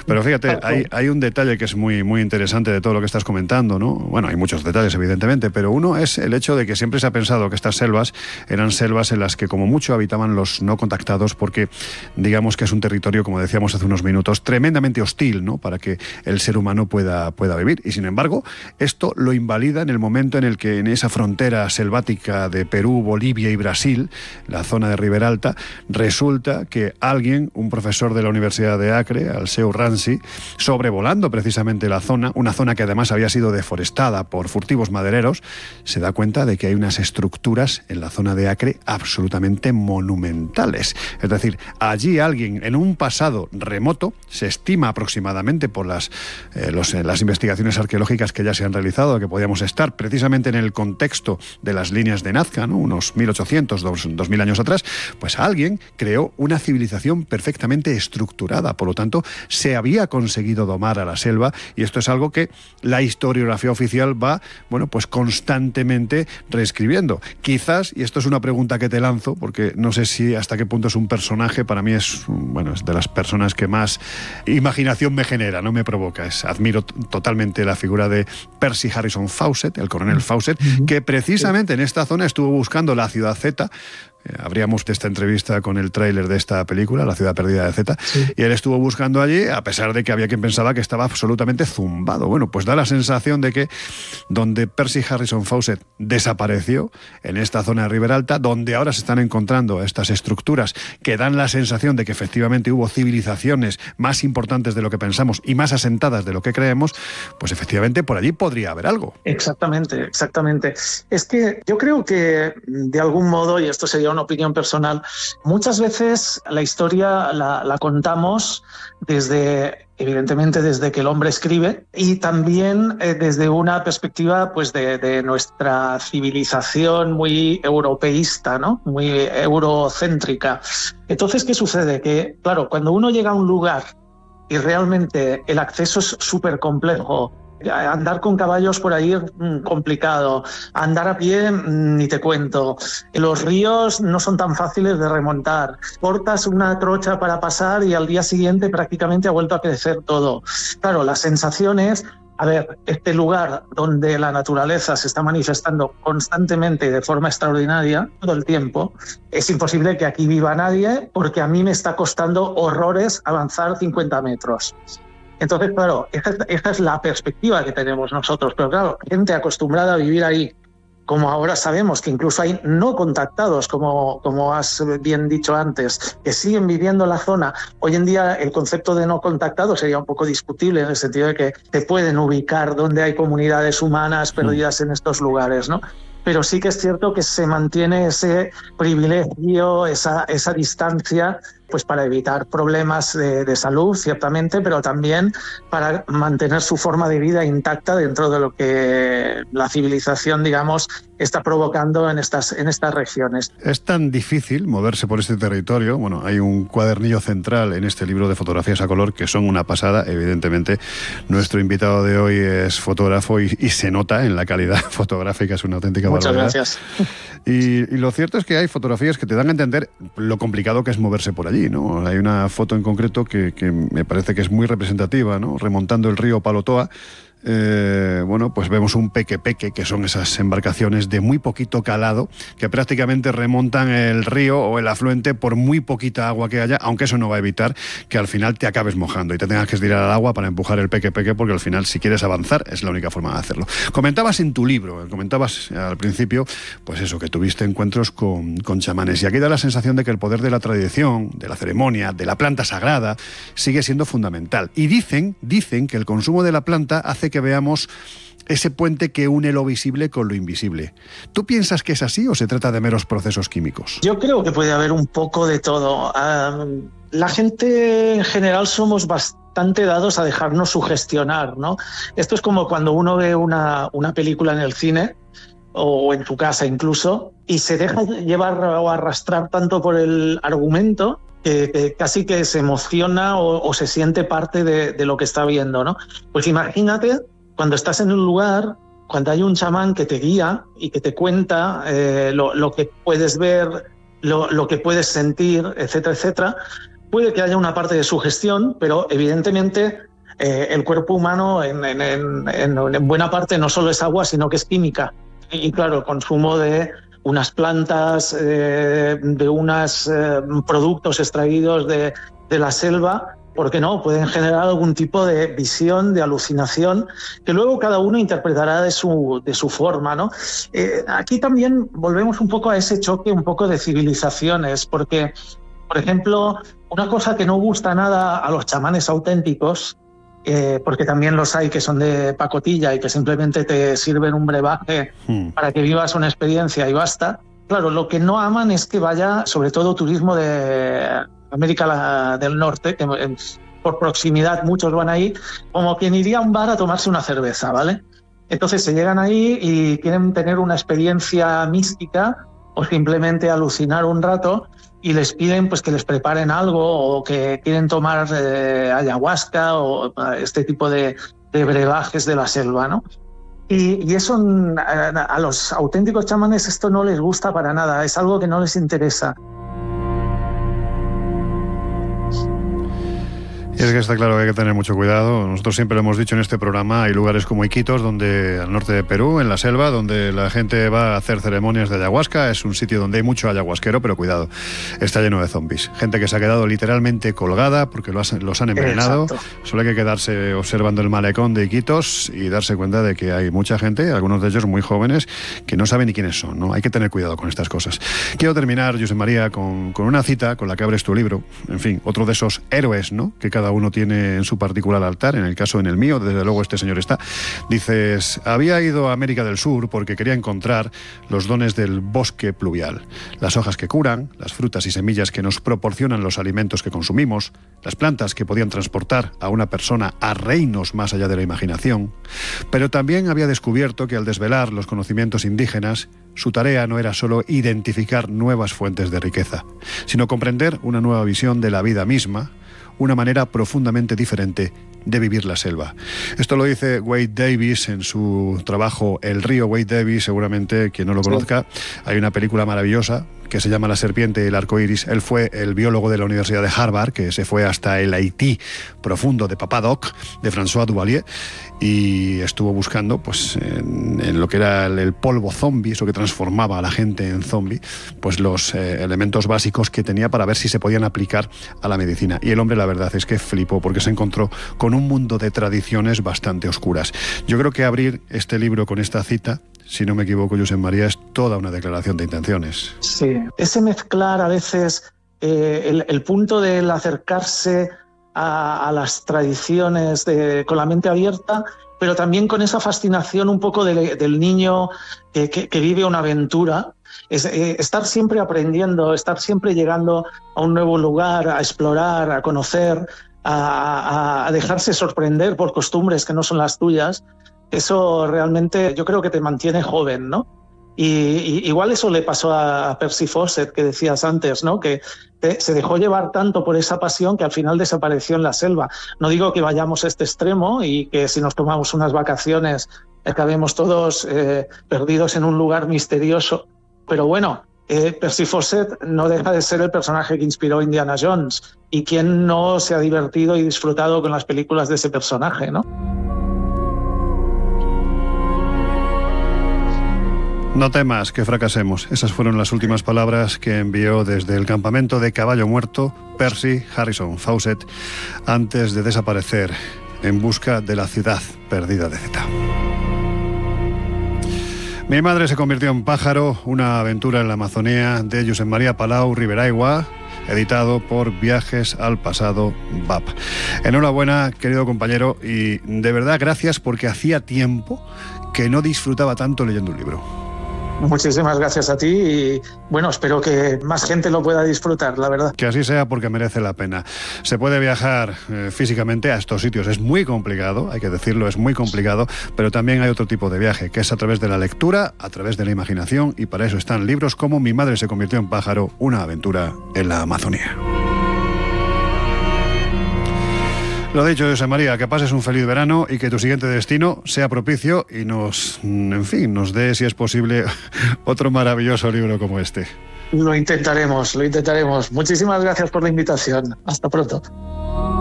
Pero fíjate, hay un detalle que es muy, muy interesante de todo lo que estás comentando, ¿no? Bueno, hay muchos detalles, evidentemente, pero uno es el hecho de que siempre se ha pensado que estas selvas eran selvas en las que como mucho habitaban los no contactados, porque digamos que es un territorio, como decíamos hace unos minutos, tremendamente hostil, ¿no?, para que el ser humano pueda vivir. Y sin embargo, esto lo invalida en el momento en el que en esa frontera selvática de Perú, Bolivia y Brasil, la zona de Riberalta, resulta que alguien, un profesor de la Universidad de Acre, Alceu Ranzi, sobrevolando precisamente la zona, una zona que además había sido deforestada por furtivos madereros, se da cuenta de que hay unas estructuras en la zona de Acre absolutamente monumentales. Es decir, allí alguien en un pasado remoto, se estima aproximadamente por las investigaciones arqueológicas que ya se han realizado, que podíamos estar precisamente en el contexto de las líneas de Nazca, ¿no?, unos 1800, 2000 años atrás, pues alguien creó una civilización perfectamente estructurada. Por lo tanto, se había conseguido domar a la selva, y esto es algo que la historiografía oficial va, bueno, pues constantemente reescribiendo. Quizás, y esto es una pregunta que te lanzo, porque no sé si hasta qué punto es un personaje, para mí es de las personas que más imaginación me genera, no me provoca. Admiro totalmente la figura de Percy Harrison Fawcett, el coronel Fawcett, que precisamente en esta zona estuvo buscando la ciudad Z. Abríamos esta entrevista con el tráiler de esta película, La ciudad perdida de Z, y él estuvo buscando allí, a pesar de que había quien pensaba que estaba absolutamente zumbado. Bueno, pues da la sensación de que donde Percy Harrison Fawcett desapareció, en esta zona de Riberalta, donde ahora se están encontrando estas estructuras que dan la sensación de que efectivamente hubo civilizaciones más importantes de lo que pensamos y más asentadas de lo que creemos, pues efectivamente por allí podría haber algo. Exactamente. Es que yo creo que de algún modo, y esto sería una opinión personal, muchas veces la historia la contamos evidentemente desde que el hombre escribe, y también desde una perspectiva pues de nuestra civilización muy europeísta, ¿no?, muy eurocéntrica. Entonces, ¿qué sucede? Que, claro, cuando uno llega a un lugar y realmente el acceso es súper complejo, andar con caballos por ahí complicado, andar a pie ni te cuento, los ríos no son tan fáciles de remontar, cortas una trocha para pasar y al día siguiente prácticamente ha vuelto a crecer todo. Claro, las sensaciones, a ver, este lugar donde la naturaleza se está manifestando constantemente y de forma extraordinaria todo el tiempo, es imposible que aquí viva nadie, porque a mí me está costando horrores avanzar 50 metros. Entonces, claro, esta es la perspectiva que tenemos nosotros, pero claro, gente acostumbrada a vivir ahí, como ahora sabemos que incluso hay no contactados, como has bien dicho antes, que siguen viviendo en la zona. Hoy en día el concepto de no contactado sería un poco discutible, en el sentido de que te pueden ubicar donde hay comunidades humanas perdidas en estos lugares, ¿no? Pero sí que es cierto que se mantiene ese privilegio, esa distancia, pues para evitar problemas de salud, ciertamente, pero también para mantener su forma de vida intacta dentro de lo que la civilización, digamos, está provocando en estas regiones. Es tan difícil moverse por este territorio. Bueno, hay un cuadernillo central en este libro de fotografías a color que son una pasada. Evidentemente, nuestro invitado de hoy es fotógrafo y se nota en la calidad fotográfica, es una auténtica barbaridad. Muchas gracias. Y lo cierto es que hay fotografías que te dan a entender lo complicado que es moverse por allí, ¿no? Hay una foto en concreto que me parece que es muy representativa, ¿no? Remontando el río Palotoa. Pues vemos un peque-peque, que son esas embarcaciones de muy poquito calado, que prácticamente remontan el río o el afluente por muy poquita agua que haya, aunque eso no va a evitar que al final te acabes mojando y te tengas que estirar al agua para empujar el peque-peque, porque al final, si quieres avanzar, es la única forma de hacerlo. Comentabas en tu libro, comentabas al principio, pues eso, que tuviste encuentros con chamanes, y aquí da la sensación de que el poder de la tradición, de la ceremonia, de la planta sagrada, sigue siendo fundamental. Y dicen que el consumo de la planta hace que veamos ese puente que une lo visible con lo invisible. ¿Tú piensas que es así o se trata de meros procesos químicos? Yo creo que puede haber un poco de todo. La gente en general somos bastante dados a dejarnos sugestionar, ¿no? Esto es como cuando uno ve una película en el cine o en tu casa incluso, y se deja llevar o arrastrar tanto por el argumento que casi que se emociona o se siente parte de lo que está viendo, ¿no? Pues imagínate cuando estás en un lugar, cuando hay un chamán que te guía y que te cuenta lo que puedes ver, lo que puedes sentir, etcétera, etcétera, Puede que haya una parte de sugestión, pero evidentemente el cuerpo humano en buena parte no solo es agua, sino que es química. Y claro, el consumo de unas plantas, de unos productos extraídos de la selva, ¿por qué no? Pueden generar algún tipo de visión, de alucinación, que luego cada uno interpretará de su forma, ¿no? Aquí también volvemos un poco a ese choque un poco de civilizaciones, porque, por ejemplo, una cosa que no gusta nada a los chamanes auténticos, porque también los hay que son de pacotilla y que simplemente te sirven un brebaje para que vivas una experiencia y basta. Claro, lo que no aman es que vaya, sobre todo, turismo de América del Norte, que por proximidad muchos van ahí, como quien iría a un bar a tomarse una cerveza, ¿vale? Entonces se llegan ahí y quieren tener una experiencia mística o simplemente alucinar un rato, y les piden pues que les preparen algo, o que quieren tomar ayahuasca o este tipo de brebajes de la selva, ¿no? Y eso a los auténticos chamanes esto no les gusta para nada, es algo que no les interesa. Y es que está claro que hay que tener mucho cuidado. Nosotros siempre lo hemos dicho en este programa, hay lugares como Iquitos, donde al norte de Perú, en la selva, donde la gente va a hacer ceremonias de ayahuasca. Es un sitio donde hay mucho ayahuasquero, pero cuidado, está lleno de zombies. Gente que se ha quedado literalmente colgada porque los han envenenado. Exacto. Solo hay que quedarse observando el malecón de Iquitos y darse cuenta de que hay mucha gente, algunos de ellos muy jóvenes, que no saben ni quiénes son, ¿no? Hay que tener cuidado con estas cosas. Quiero terminar, Josep María, con una cita con la que abres tu libro. En fin, otro de esos héroes, ¿no?, que cada uno tiene en su particular altar. En el caso, en el mío, desde luego este señor está. Dices: había ido a América del Sur porque quería encontrar los dones del bosque pluvial, las hojas que curan, las frutas y semillas que nos proporcionan los alimentos que consumimos, las plantas que podían transportar a una persona a reinos más allá de la imaginación. Pero también había descubierto que al desvelar los conocimientos indígenas, su tarea no era solo identificar nuevas fuentes de riqueza, sino comprender una nueva visión de la vida misma, una manera profundamente diferente de vivir la selva. Esto lo dice Wade Davis en su trabajo El río. Wade Davis, seguramente quien no lo conozca, hay una película maravillosa que se llama La serpiente y el arco iris. Él fue el biólogo de la Universidad de Harvard, que se fue hasta el Haití profundo de Papa Doc, de François Duvalier, y estuvo buscando pues en lo que era el polvo zombie, eso que transformaba a la gente en zombie, pues los elementos básicos que tenía para ver si se podían aplicar a la medicina. Y el hombre, la verdad es que flipó, porque se encontró con un mundo de tradiciones bastante oscuras. Yo creo que abrir este libro con esta cita, si no me equivoco, Josep María, es toda una declaración de intenciones. Sí, ese mezclar a veces el punto del acercarse a las tradiciones con la mente abierta, pero también con esa fascinación un poco del niño que vive una aventura. Estar siempre aprendiendo, estar siempre llegando a un nuevo lugar, a explorar, a conocer, a dejarse sorprender por costumbres que no son las tuyas. Eso realmente yo creo que te mantiene joven, ¿no? Y igual eso le pasó a Percy Fawcett, que decías antes, ¿no? Que se dejó llevar tanto por esa pasión que al final desapareció en la selva. No digo que vayamos a este extremo y que si nos tomamos unas vacaciones acabemos todos perdidos en un lugar misterioso, pero bueno, Percy Fawcett no deja de ser el personaje que inspiró a Indiana Jones, y quién no se ha divertido y disfrutado con las películas de ese personaje, ¿no? No temas que fracasemos. Esas fueron las últimas palabras que envió desde el campamento de Caballo Muerto Percy Harrison Fawcett antes de desaparecer en busca de la ciudad perdida de Zeta. Mi madre se convirtió en pájaro, una aventura en la Amazonía, de Josep María Palau Riberaigua, editado por Viajes al Pasado VAP. Enhorabuena, querido compañero, y de verdad gracias, porque hacía tiempo que no disfrutaba tanto leyendo un libro. Muchísimas gracias a ti y bueno, espero que más gente lo pueda disfrutar, la verdad. Que así sea, porque merece la pena. Se puede viajar físicamente a estos sitios. Es muy complicado, hay que decirlo, es muy complicado, pero también hay otro tipo de viaje, que es a través de la lectura, a través de la imaginación, y para eso están libros como Mi madre se convirtió en pájaro, una aventura en la Amazonía. Lo dicho, Josep María, que pases un feliz verano y que tu siguiente destino sea propicio y nos dé, si es posible, otro maravilloso libro como este. Lo intentaremos. Muchísimas gracias por la invitación. Hasta pronto.